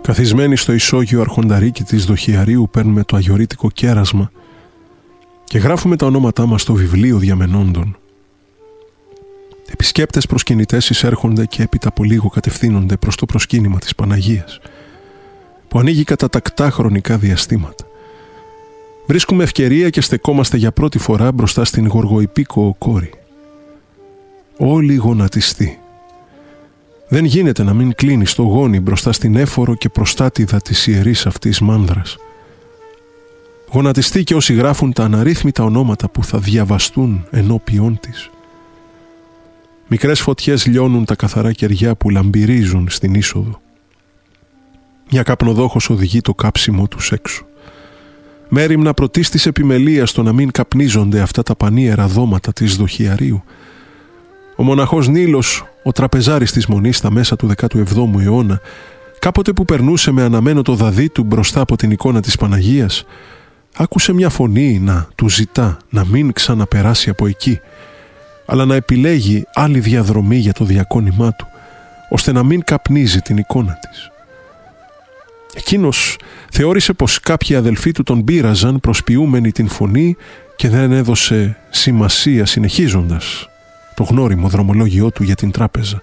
Καθισμένοι στο ισόγειο αρχονταρίκι της Δοχιαρίου παίρνουμε το αγιορείτικο κέρασμα και γράφουμε τα ονόματά μας στο βιβλίο διαμενόντων. Επισκέπτες προσκυνητές εισέρχονται και έπειτα από λίγο κατευθύνονται προς το προσκύνημα της Παναγίας, που ανοίγει κατά τακτά χρονικά διαστήματα. Βρίσκουμε ευκαιρία και στεκόμαστε για πρώτη φορά μπροστά στην γοργοϊπίκο κόρη. Όλοι γονατιστοί. Δεν γίνεται να μην κλείνει στο γόνι μπροστά στην έφορο και προστάτηδα της ιερής αυτής μάνδρας. Γονατιστοί και όσοι γράφουν τα αναρρύθμιτα ονόματα που θα διαβαστούν ενώπιόν της. Μικρές φωτιές λιώνουν τα καθαρά κεριά που λαμπυρίζουν στην είσοδο. Μια καπνοδόχος οδηγεί το κάψιμο τους έξω. Μέριμνα πρωτής της επιμελείας στο να μην καπνίζονται αυτά τα πανίερα δώματα της Δοχιαρίου. Ο μοναχός Νίλος, ο τραπεζάρης της Μονής στα μέσα του 17ου αιώνα, κάποτε που περνούσε με αναμένο το δαδί του μπροστά από την εικόνα της Παναγίας, άκουσε μια φωνή να του ζητά να μην ξαναπεράσει από εκεί, αλλά να επιλέγει άλλη διαδρομή για το διακόνημά του, ώστε να μην καπνίζει την εικόνα της. Εκείνος θεώρησε πως κάποιοι αδελφοί του τον πείραζαν προσποιούμενοι την φωνή και δεν έδωσε σημασία συνεχίζοντας το γνώριμο δρομολόγιό του για την τράπεζα.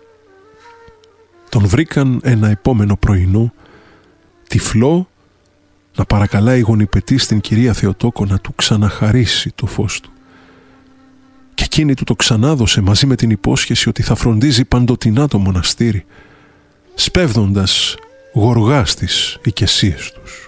Τον βρήκαν ένα επόμενο πρωινό, τυφλό, να παρακαλάει γονιπετή στην κυρία Θεοτόκο να του ξαναχαρίσει το φως του. Και εκείνη του το ξανάδωσε μαζί με την υπόσχεση ότι θα φροντίζει παντοτινά το μοναστήρι, σπέβδοντας γοργά στις οικεσίες τους.